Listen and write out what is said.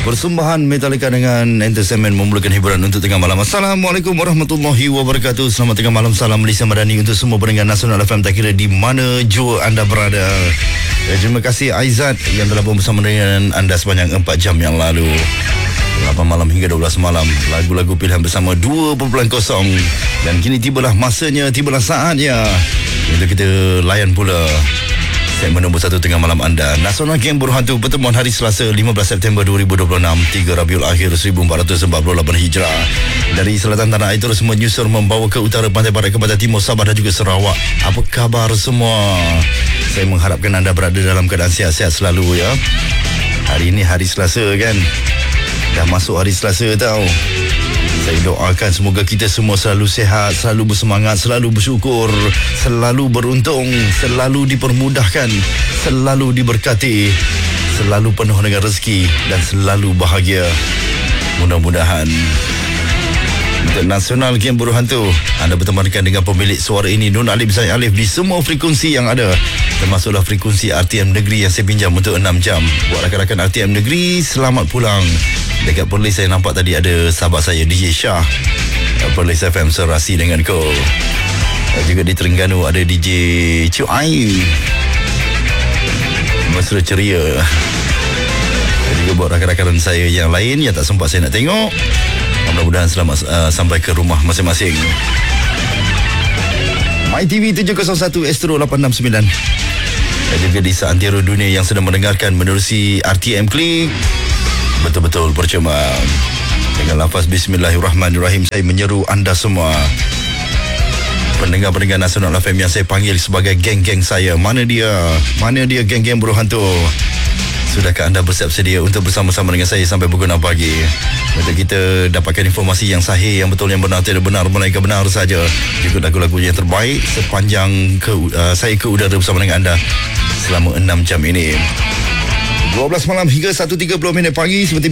Persembahan Metallica dengan Entertainment memulakan hiburan untuk tengah malam. Assalamualaikum warahmatullahi wabarakatuh. Selamat tengah malam, salam Malaysia Madani untuk semua pendengar Nasional FM, tak kira di mana jua anda berada. Terima kasih Aizat yang telah bersama dengan anda sepanjang 4 jam yang lalu. 8 malam hingga 12 malam, lagu-lagu pilihan bersama 2.0. Dan kini tibalah masanya, tibalah saatnya untuk kita layan pula segmen nombor 1 tengah malam anda. Nasional Geng Berhantu pertemuan hari Selasa 15 September 2026, 3 Rabiul Akhir 1448 Hijrah. Dari selatan tanah air terus menyusur membawa ke utara, pantai barat, ke pantai timur, Sabah dan juga Sarawak. Apa khabar semua? Saya mengharapkan anda berada dalam keadaan sihat-sihat selalu ya. Hari ini hari Selasa kan? Dah masuk hari Selasa tau. Saya doakan semoga kita semua selalu sihat, selalu bersemangat, selalu bersyukur, selalu beruntung, selalu dipermudahkan, selalu diberkati, selalu penuh dengan rezeki dan selalu bahagia. Mudah-mudahan. Untuk Nasional Geng Berhantu, anda bertemankan dengan pemilik suara ini, Nun Alif Zaid Alif, di semua frekuensi yang ada, termasuklah frekuensi RTM Negeri yang saya pinjam untuk 6 jam. Buat rakan-rakan RTM Negeri, selamat pulang. Dekat Perlis saya nampak tadi ada sahabat saya DJ Shah, Perlis FM serasi dengan kau. Juga di Terengganu ada DJ Cuai, mesra ceria. Dan juga buat rakan-rakan saya yang lain yang tak sempat saya nak tengok, mudah-mudahan selamat sampai ke rumah masing-masing. MyTV 701 Astro 869. Dan juga di seantero dunia yang sedang mendengarkan menerusi RTM Klik. Betul-betul percuma. Dengan lafaz Bismillahirrahmanirrahim, saya menyeru anda semua, pendengar-pendengar Nasional FM yang saya panggil sebagai geng-geng saya. Mana dia? Mana dia geng-geng Berhantu? Sudahkah anda bersiap sedia untuk bersama-sama dengan saya sampai pukul 6 pagi? Untuk kita dapatkan informasi yang sahih, yang betul, yang benar, tidak benar, melainkan benar saja. Juga lagu-lagu yang terbaik sepanjang saya ke udara bersama dengan anda selama 6 jam ini. 12 malam hingga 1.30 pagi seperti